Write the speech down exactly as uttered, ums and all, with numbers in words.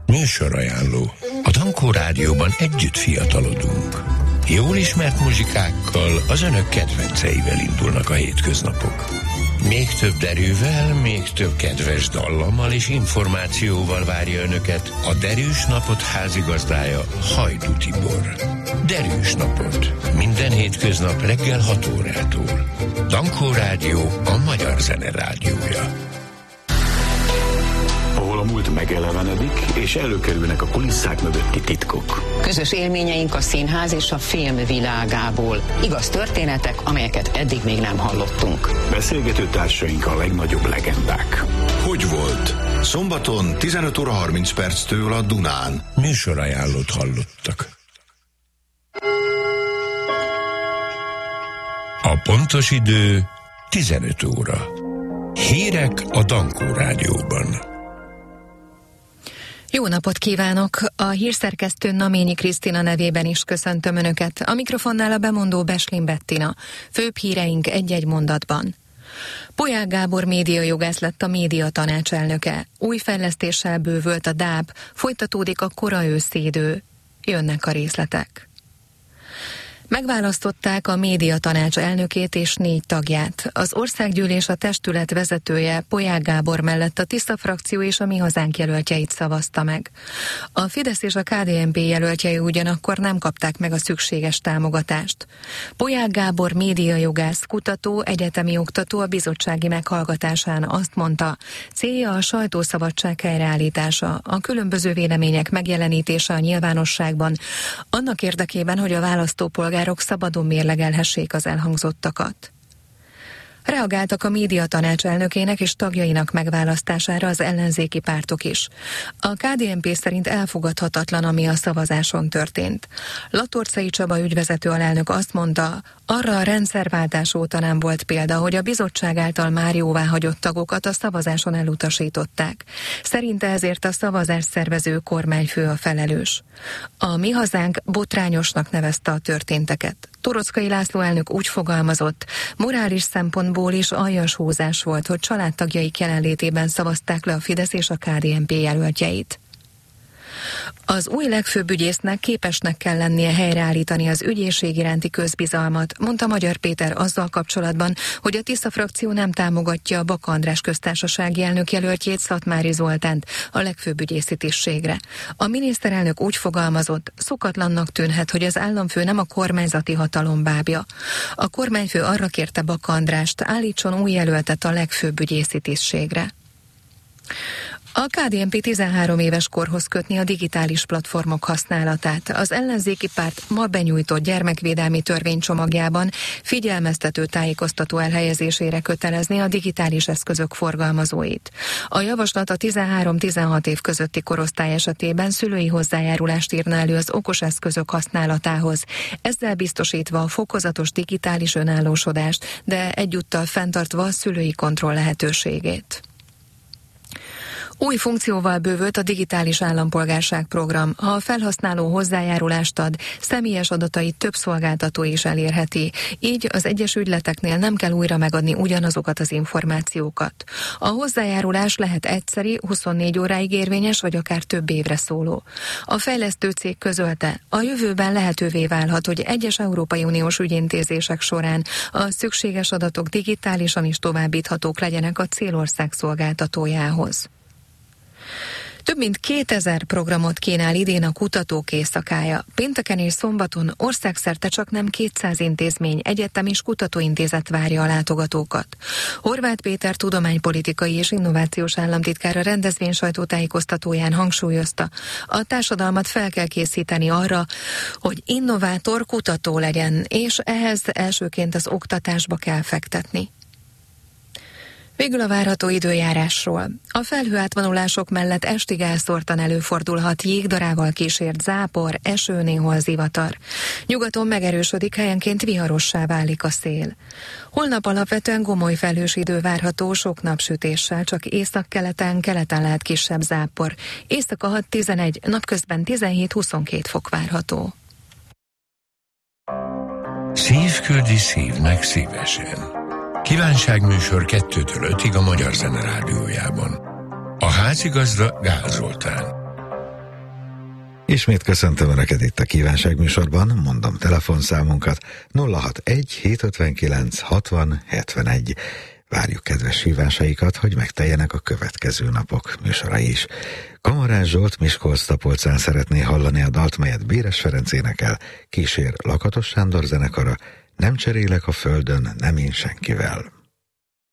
Műsorajánló. A Dankó Rádióban együtt fiatalodunk. Jól ismert muzsikákkal, az önök kedvenceivel indulnak a hétköznapok. Még több derűvel, még több kedves dallammal és információval várja önöket a Derűs Napot házigazdája, Hajdú Tibor. Derűs Napot. Minden hétköznap reggel hat órától. Dankó Rádió, a magyar zene rádiója. Ahol a múlt megelevenedik, és előkerülnek a kulisszák mögötti titkok. Közös élményeink a színház és a film világából. Igaz történetek, amelyeket eddig még nem hallottunk. Beszélgető társaink a legnagyobb legendák. Hogy volt? Szombaton tizenöt óra harminc perctől a Dunán. Műsorajánlót hallottak. A pontos idő tizenöt óra. Hírek a Dankó Rádióban. Jó napot kívánok! A hírszerkesztő Naményi Krisztina nevében is köszöntöm Önöket. A mikrofonnál a bemondó Beslin Bettina. Főbb híreink egy-egy mondatban. Polyák Gábor médiajogász lett a médiatanács elnöke. Új fejlesztéssel bővült a dáb, folytatódik a kora őszidő. Jönnek a részletek. Megválasztották a médiatanács elnökét és négy tagját. Az országgyűlés a testület vezetője Polyák Gábor mellett a Tisza frakció és a Mi Hazánk jelöltjeit szavazta meg. A Fidesz és a ká dé en pé jelöltjei ugyanakkor nem kapták meg a szükséges támogatást. Polyák Gábor médiajogász, kutató, egyetemi oktató a bizottsági meghallgatásán azt mondta, célja a sajtószabadság helyreállítása, a különböző vélemények megjelenítése a nyilvánosságban, annak érdekében, hogy a választópolgárok szabadon mérlegelhessék az elhangzottakat. Reagáltak a médiatanács elnökének és tagjainak megválasztására az ellenzéki pártok is. A ká dé en pé szerint elfogadhatatlan, ami a szavazáson történt. Latorcai Csaba ügyvezető alelnök azt mondta, arra a rendszerváltás óta nem volt példa, hogy a bizottság által már jóváhagyott tagokat a szavazáson elutasították. Szerinte ezért a szavazás szervező kormányfő a felelős. A Mi Hazánk botrányosnak nevezte a történteket. Torockai László elnök úgy fogalmazott, morális szempontból is aljas húzás volt, hogy családtagjaik jelenlétében szavazták le a Fidesz és a ká dé en pé jelöltjeit. Az új legfőbb ügyésznek képesnek kell lennie helyreállítani az ügyészség iránti közbizalmat, mondta Magyar Péter azzal kapcsolatban, hogy a Tisza frakció nem támogatja a Baka András köztársasági elnök jelöltjét, Szatmári Zoltánt a legfőbb ügyészi tisztségre. A miniszterelnök úgy fogalmazott, szokatlannak tűnhet, hogy az államfő nem a kormányzati hatalom bábja. A kormányfő arra kérte Baka Andrást, állítson új jelöltet a legfőbb ügyészi tisztségre. A ká dé en pé tizenhárom éves korhoz kötni a digitális platformok használatát. Az ellenzéki párt ma benyújtott gyermekvédelmi törvénycsomagjában figyelmeztető tájékoztató elhelyezésére kötelezni a digitális eszközök forgalmazóit. A javaslat a tizenhárom-tizenhat év közötti korosztály esetében szülői hozzájárulást írna elő az okos eszközök használatához, ezzel biztosítva a fokozatos digitális önállósodást, de egyúttal fenntartva a szülői kontroll lehetőségét. Új funkcióval bővült a digitális állampolgárság program. Ha a felhasználó hozzájárulást ad, személyes adatait több szolgáltató is elérheti. Így az egyes ügyleteknél nem kell újra megadni ugyanazokat az információkat. A hozzájárulás lehet egyszeri, huszonnégy óráig érvényes, vagy akár több évre szóló. A fejlesztő cég közölte, a jövőben lehetővé válhat, hogy egyes Európai Uniós ügyintézések során a szükséges adatok digitálisan is továbbíthatók legyenek a célország szolgáltatójához. Több mint kétezer programot kínál idén a Kutatók Éjszakája. Pénteken és szombaton országszerte csak nem kétszáz intézmény, egyetem és kutatóintézet várja a látogatókat. Horváth Péter tudománypolitikai és innovációs államtitkár a rendezvény sajtótájékoztatóján hangsúlyozta, a társadalmat fel kell készíteni arra, hogy innovátor kutató legyen, és ehhez elsőként az oktatásba kell fektetni. Végül a várható időjárásról. A felhőátvonulások mellett estig elszórtan előfordulhat jégdarával kísért zápor, eső, néhol zivatar. Nyugaton megerősödik, helyenként viharossá válik a szél. Holnap alapvetően gomoly felhős idő várható, sok napsütéssel, csak északkeleten, keleten lehet kisebb zápor. Éjszaka hat-tizenegy, napközben tizenhét-huszonkét fok várható. Szív küldi szívnek szívesen. Kívánságműsor kettőtől ötig a Magyar Zene Rádiójában. A házigazda Gál Zoltán. Ismét köszöntöm Önöket itt a Kívánság műsorban, mondom telefonszámunkat nulla hatvanegy hétszázötvenkilenc hatvan hetvenegy. Várjuk kedves hívásaikat, hogy megteljenek a következő napok műsorai is. Kamarás Zsolt Miskolc-Tapolcán szeretné hallani a dalt, melyet Béres Ferenc énekel, kísér Lakatos Sándor zenekara, Nem cserélek a földön, nem én senkivel.